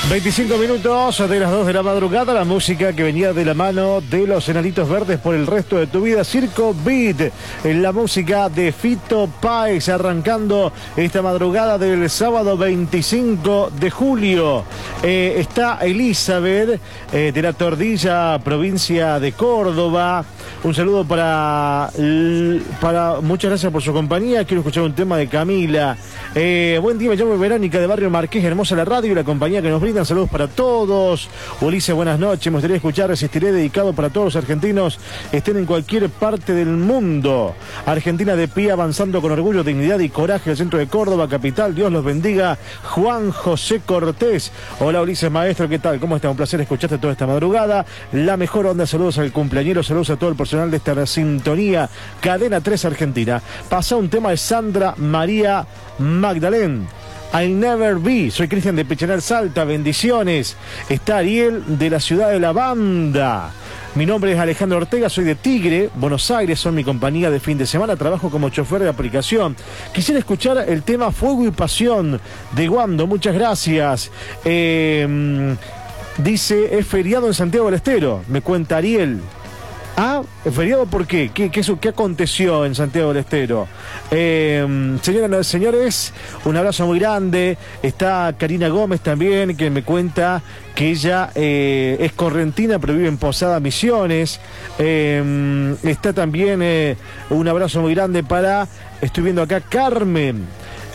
25 minutos de las 2 de la madrugada, la música que venía de la mano de los Enanitos Verdes por el resto de tu vida, Circo Beat, la música de Fito Páez, arrancando esta madrugada del sábado 25 de julio. Está Elizabeth de la Tordilla, provincia de Córdoba. Un saludo para muchas gracias por su compañía. Quiero escuchar un tema de Camila. Buen día, me llamo Verónica de Barrio Marqués, hermosa la radio y la compañía que nos brindan. Saludos para todos. Ulises, buenas noches. Me gustaría escuchar Resistiré, dedicado para todos los argentinos, estén en cualquier parte del mundo. Argentina de pie, avanzando con orgullo, dignidad y coraje al centro de Córdoba, capital. Dios los bendiga. Juan José Cortés. Hola Ulises, maestro, ¿qué tal? ¿Cómo está? Un placer escucharte toda esta madrugada. La mejor onda, saludos al cumpleañero, saludos a todo el personal de esta sintonía. Cadena 3 Argentina. Pasa un tema de Sandra María Magdalén. I'll Never Be. Soy Cristian de Pechanal, Salta. Bendiciones. Está Ariel de la ciudad de La Banda. Mi nombre es Alejandro Ortega, soy de Tigre, Buenos Aires, son mi compañía de fin de semana, trabajo como chofer de aplicación. Quisiera escuchar el tema Fuego y Pasión de Guando, muchas gracias. Dice, es feriado en Santiago del Estero, me cuenta Ariel. Ah, ¿feriado por qué? ¿Qué aconteció en Santiago del Estero? Señoras y señores, un abrazo muy grande. Está Karina Gómez también, que me cuenta que ella es correntina, pero vive en Posada Misiones. Está también un abrazo muy grande para, estoy viendo acá, Carmen.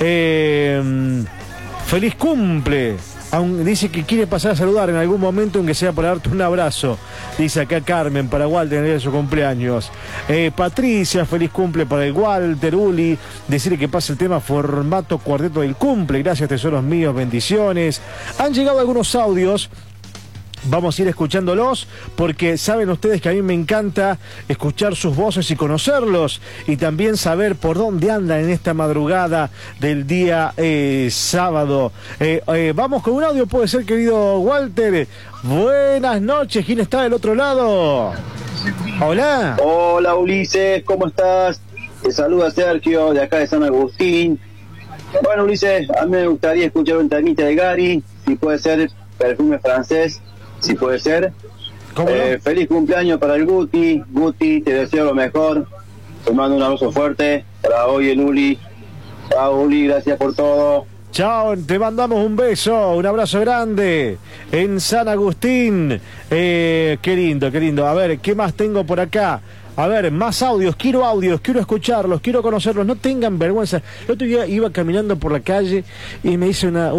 Feliz cumple. Dice que quiere pasar a saludar en algún momento, aunque sea para darte un abrazo. Dice acá Carmen, para Walter, en el día de su cumpleaños. Patricia, feliz cumple para el Walter. Uli, decirle que pase el tema formato cuarteto del cumple. Gracias, tesoros míos, bendiciones. Han llegado algunos audios. Vamos a ir escuchándolos porque saben ustedes que a mí me encanta escuchar sus voces y conocerlos y también saber por dónde andan en esta madrugada del día sábado. Vamos con un audio, puede ser, querido Walter. Buenas noches, ¿quién está del otro lado? Hola. Hola Ulises, ¿cómo estás? Te saluda Sergio de acá de San Agustín. Bueno Ulises, a mí me gustaría escuchar un temita de Gary, si puede ser Perfume Francés. Si puede ser. Feliz cumpleaños para el Guti. Guti, te deseo lo mejor. Te mando un abrazo fuerte para hoy el Uli. Chao Uli, gracias por todo. Chao, te mandamos un beso, un abrazo grande en San Agustín. Qué lindo, qué lindo. A ver, ¿qué más tengo por acá? A ver, más audios, quiero escucharlos, quiero conocerlos, no tengan vergüenza. El otro día iba caminando por la calle y me dice una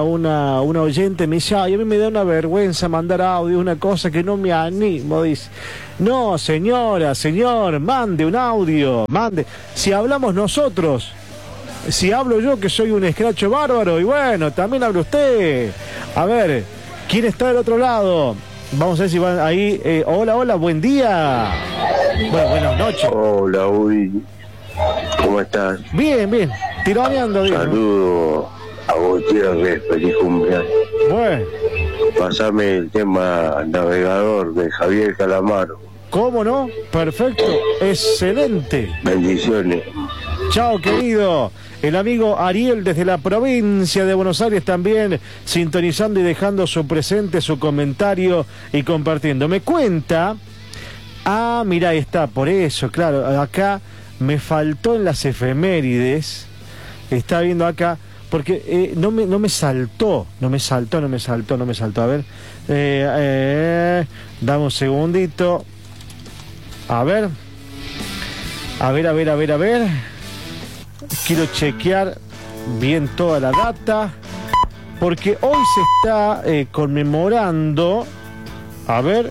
oyente, me dice, ay, a mí me da una vergüenza mandar audio, una cosa que no me animo, dice. No, señora, señor, mande un audio, mande. Si hablamos nosotros, si hablo yo que soy un escracho bárbaro, y bueno, también habla usted. A ver, ¿quién está del otro lado? Vamos a ver si van ahí. Hola, hola, buen día. Bueno, buenas noches. Hola, Uri. ¿Cómo estás? Bien, bien. Tironeando. Saludo a Gutiérrez, feliz cumpleaños. Bueno. Pasame el tema Navegador de Javier Calamaro. ¿Cómo no? Perfecto. Excelente. Bendiciones. Chao, querido. El amigo Ariel desde la provincia de Buenos Aires también sintonizando y dejando su presente, su comentario y compartiendo. Me cuenta... Ah, mira, ahí está, por eso, claro, acá me faltó en las efemérides, está viendo acá, porque no me saltó, a ver, dame un segundito, a ver, quiero chequear bien toda la data, porque hoy se está conmemorando, a ver...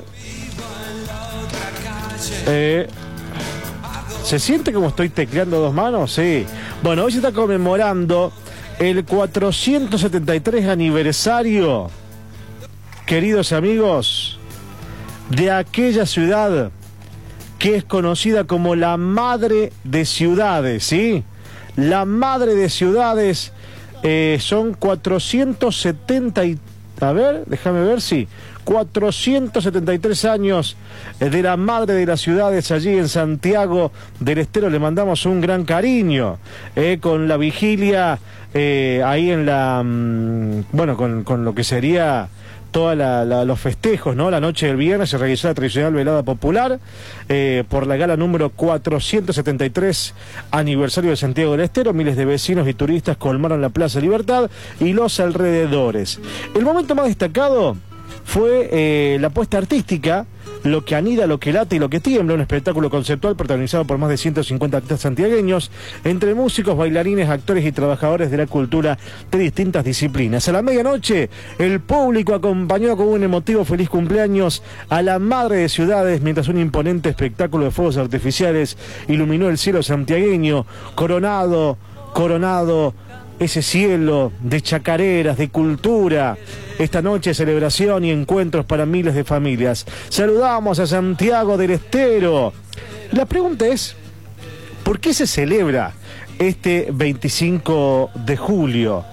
¿Se siente como estoy tecleando dos manos? Sí. Bueno, hoy se está conmemorando el 473 aniversario, queridos amigos, de aquella ciudad que es conocida como la madre de ciudades, ¿sí? La madre de ciudades. Son 473 A ver, déjame ver, sí. 473 años de la madre de las ciudades allí en Santiago del Estero. Le mandamos un gran cariño, con la vigilia ahí en la... bueno, con lo que sería todos los festejos, ¿no? La noche del viernes se realizó la tradicional velada popular por la gala número 473 aniversario de Santiago del Estero. Miles de vecinos y turistas colmaron la Plaza Libertad y los alrededores. El momento más destacado fue la puesta artística, Lo que anida, lo que late y lo que tiembla, un espectáculo conceptual protagonizado por más de 150 artistas santiagueños, entre músicos, bailarines, actores y trabajadores de la cultura de distintas disciplinas. A la medianoche, el público acompañó con un emotivo feliz cumpleaños a la madre de ciudades, mientras un imponente espectáculo de fuegos artificiales iluminó el cielo santiagueño, coronado ese cielo de chacareras, de cultura. Esta noche celebración y encuentros para miles de familias. Saludamos a Santiago del Estero. La pregunta es, ¿por qué se celebra este 25 de julio?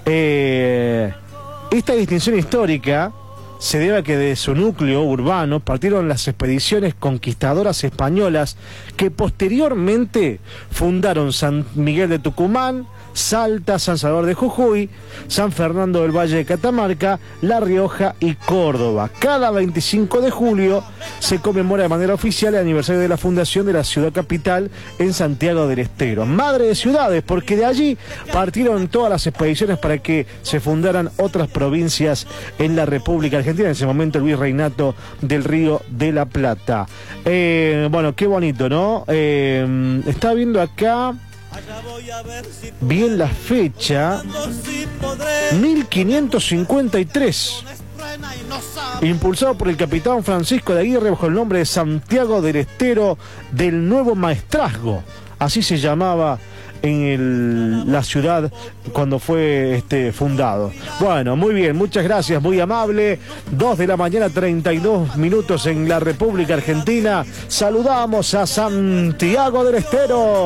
Esta distinción histórica se debe a que de su núcleo urbano partieron las expediciones conquistadoras españolas que posteriormente fundaron San Miguel de Tucumán, Salta, San Salvador de Jujuy, San Fernando del Valle de Catamarca, La Rioja y Córdoba. Cada 25 de julio se conmemora de manera oficial el aniversario de la fundación de la ciudad capital en Santiago del Estero. Madre de ciudades, porque de allí partieron todas las expediciones para que se fundaran otras provincias en la República Argentina, en ese momento el virreinato del Río de la Plata. Bueno, qué bonito, ¿no? Está viendo acá bien la fecha, 1553, impulsado por el capitán Francisco de Aguirre bajo el nombre de Santiago del Estero del Nuevo Maestrazgo, así se llamaba en la ciudad cuando fue fundado. Bueno, muy bien, muchas gracias, muy amable. 2 de la mañana, 32 minutos en la República Argentina. Saludamos a Santiago del Estero.